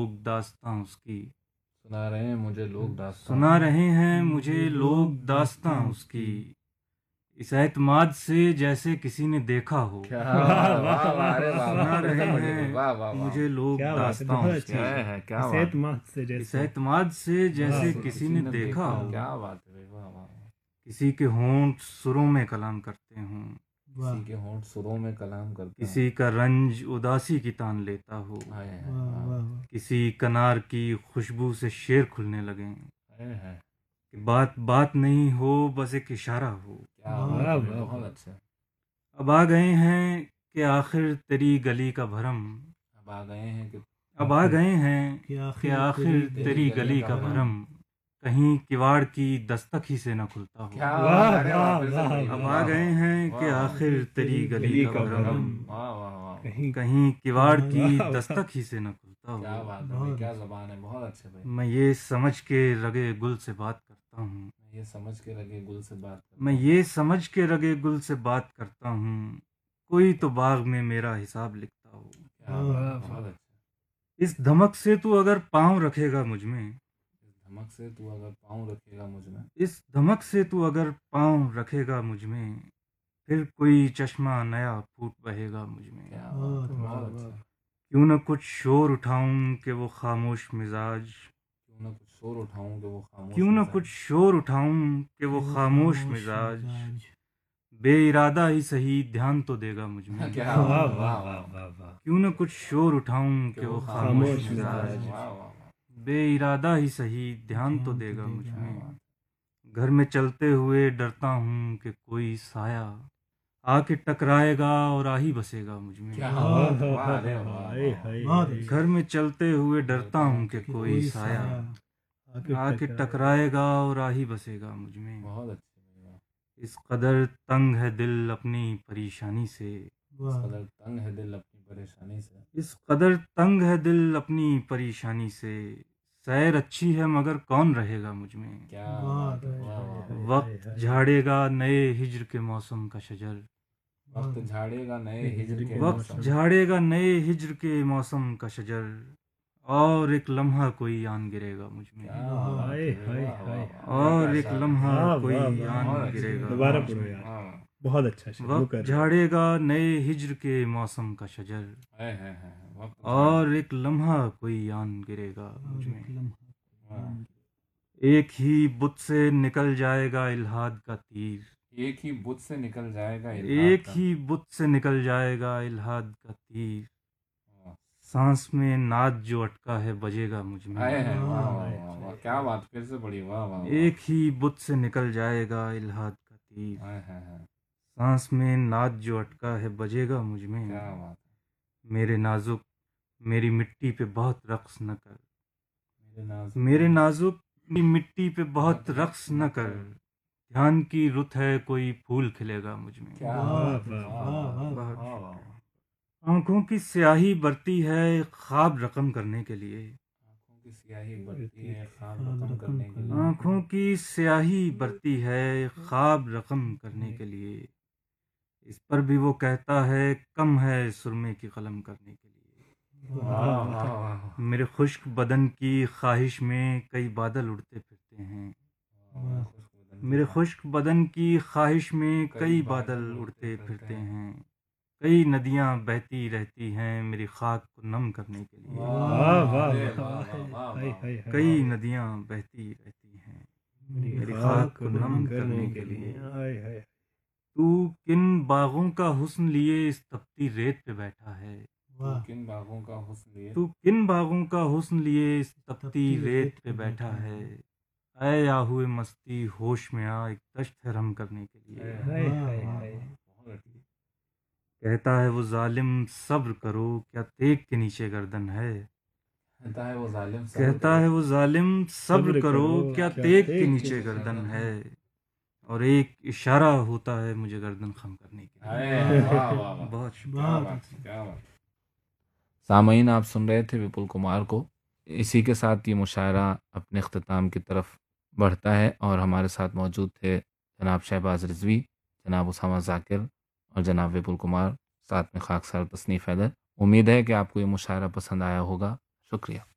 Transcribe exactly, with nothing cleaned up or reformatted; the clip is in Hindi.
लोग दास्तां उसकी, सुना रहे हैं मुझे लोग दास्तां सुना रहे हैं मुझे लोग दास्तां उसकी, इस एतमाद से जैसे किसी ने देखा हो। क्या वाह वाह वाह अरे वाह सुना वाह रहे फिर से बढ़िया भाई, वाह वाह हैं वाह मुझे लोग क्या बात है, दास्तां बहुत उसकी, अच्छा क्या है। है क्या इस बात एतमाद से इस जैसे एतमाद से जैसे वाह, जैसे किसी ने देखा हो। क्या बात है भाई, वाह वाह वाह। किसी के होंठ सुरों में कलाम करते हों, वाह किसी के होंठ सुरों में कलाम करते हैं। किसी का रंज उदासी की तान लेता हो, हाय हाय वाह वाह वाह वाह। किसी कनार की खुशबू से शेर खुलने लगें, हाय हाय कि बात बात नहीं हो बस एक इशारा हो। क्या वाह, बात है भाई, वाह, बहुत वाह। अच्छा। अब आ गए हैं कि आखिर तेरी गली का भरम, अब आ गए हैं कि अब आ गए हैं कि कि आखिर आखिर तेरी तेरी गली का भरम, कहीं किवाड़ की दस्तक ही से न खुलता हो। क्या वाह, बात है, अरे वाह फिर से वाह, बढ़िया, अब वाह, आ वाह, गए वाह, हैं वाह, कि वाह, आखिर तेरी गली का भरम, वाह वाह वाह, कहीं कहीं किवाड़ की वाह, वाह। दस्तक ही से न खुलता क्या हो। बात है भाई, बहुत क्या जबान है, बहुत अच्छे भाई। मैं ये समझ के रगे गुल से बात करता हूँ, मैं ये समझ के लगे गुल से बात करता मैं हूँ। ये समझ के रगे गुल से बात करता हूँ, कोई तो बाग में मेरा हिसाब लिखता हो। क्या वाह, बात है, वाह, बहुत वाह। अच्छा। इस धमक से तू अगर पाँव रखेगा मुझ में, इस धमक से तू अगर पाँव रखेगा मुझ में, इस धमक से तू अगर पाँव रखेगा मुझ में, फिर कोई चश्मा नया फूट बहेगा मुझ में। क्या वाह, बात है, वाह, बहुत वाह। अच्छा। क्यों न कुछ शोर उठाऊं कि वो खामोश मिजाज, क्यों ना कुछ शोर उठाऊं कि वो खामोश क्यों न मिजाज। कुछ शोर उठाऊं कि वो वो खामोश मिजाज, बेइरादा ही सही ध्यान तो देगा मुझ में। क्या वाह, बात है, वाह, वाह वाह, वाह वाह, वाह। क्यों न कुछ शोर उठाऊं कि वो खामोश खामोश मिजाज, मिजाज। वाह वाह वाह, बेइरादा ही सही ध्यान तो देगा मुझ में। घर में चलते हुए डरता हूँ कि कोई साया आके टकराएगा और आ ही बसेगा मुझ में। क्या वाह, बात है, वाह, वाह अरे वाह, वाह वाह, वाह, हाय, वाह। हाय, बहुत हाय। घर में चलते हुए डरता हूँ कि कि कोई साया आके आके टकराए। टकराएगा और आ ही बसेगा मुझ में। बहुत अच्छे भाई, वाह। इस कदर तंग है दिल अपनी परेशानी से, इस वाह, कदर तंग है दिल अपनी परेशानी से। इस कदर तंग है दिल अपनी परेशानी से, सैर अच्छी है मगर कौन रहेगा मुझ में। क्या वाह, बात है, हाय, वाह हाय, वाह हाय, वाह। वक्त हाय, हाय। झाड़ेगा नए हिज्र के मौसम का शजर, वक्त झाड़ेगा नए हिजर के वक्त मौसम। झाड़ेगा नए हिज्र के मौसम का शजर, और एक लम्हा कोई आन गिरेगा मुझ में। क्या वाह, बात हाय, है भाई, हाय, वाह वाह हाय, वाह, हाय। और क्या एक शायर है। लम्हा वाह, कोई वाह, वाह, आन बहुत अच्छे, गिरेगा दोबारा मुझ पढ़ो में। यार। वाह वाह। बहुत अच्छा शुरू वक्त कर रहे हो। झाड़ेगा नए हिज्र के मौसम का शजर, है है है वक्त झाड़। और एक लम्हा कोई आन गिरेगा मुझ और में। एक लम्हा। वाह। एक ही बुत से निकल जाएगा इल्हाद का तीर, एक ही बुत से निकल जाएगा इल्हाद एक का। ही बुत से निकल जाएगा इल्हाद का तीर, वाह। सांस में नाद जो अटका है बजेगा मुझ में। है है वाह वाह हाय, वाह वाह, हाय, क्या हाय। बात, फिर से बड़ी, वाह वाह वाह। एक ही बुत से निकल जाएगा इल्हाद का तीर, है है है सांस में नाद जो अटका है बजेगा मुझ क्या में। बात है। मेरे नाजुक मेरी मिट्टी पे बहुत रक्स न कर, मेरे नाजुक मेरे नाजुक मेरी मिट्टी पे बहुत रक्स न कर, ध्यान की रुत है कोई फूल खिलेगा मुझ में। क्या वाह, बात है, वाह, वाह वाह, वाह वाह। वाह वाह वाह। आंखों की स्याही बढ़ती है ख्वाब रकम करने के लिए, आंखों की स्याही बढ़ती है ख्वाब ख्वाब रकम रकम करने के करने लिए। आंखों की स्याही बढ़ती है ख्वाब रकम करने के लिए, इस पर भी वो कहता है कम है सुरमे की कलम करने के लिए। वाह वाह वाह वाह। मेरे खुश्क बदन की ख्वाहिश में कई बादल उड़ते फिरते हैं, वाह, खुशबूदन की मेरे खा- खुश्क बदन की ख्वाहिश में कई कई बादल बादल उड़ते उड़ते फिरते फिरते हैं। हैं, कई नदियां बहती रहती हैं मेरी खाक को नम करने के लिए। वाह, वाह, अरे वाह, वाह वाह, वाह वाह हाय, वाह। हाय, हाय। कई नदियां बहती रहती हैं मेरी खाक को नम करने के लिए। हाय, हाय। तू किन बागों का हुस्न लिए इस तपती रेत पे बैठा है, तू वाह। किन बागों का हुस्न लिए। तू किन बागों का हुस्न लिए इस तपती तपती रेत रेत पे पे बैठा बैठा है, ऐ आहुए मस्ती होश में आ एक दश्त है रम करने के लिए। हाय, वाह, हाय, वाह, हाय। वाह, बहुत अच्छी। कहता है वो जालिम सब्र करो क्या तेग के नीचे गर्दन है, कहता है वो जालिम सब्र कहता करो। है वो जालिम सब्र सब्र करो करो, क्या क्या तेग तेग के के नीचे नीचे गर्दन गर्दन है, और एक इशारा होता है मुझे गर्दन खम करने के लिए। है। वाह वाह वाह, बहुत क्या बात है, क्या बात। सामईन, आप सुन रहे थे विपुल कुमार को। इसी के साथ ये मुशायरा अपने अख्ताम की तरफ बढ़ता है और हमारे साथ मौजूद थे जनाब शहबाज रिजवी, जनाब उसामा जाकिर और जनाब विपुल कुमार, साथ में खाकसार तसनीफ़ हैदर। उम्मीद है कि आपको ये मुशायरा पसंद आया होगा। शुक्रिया।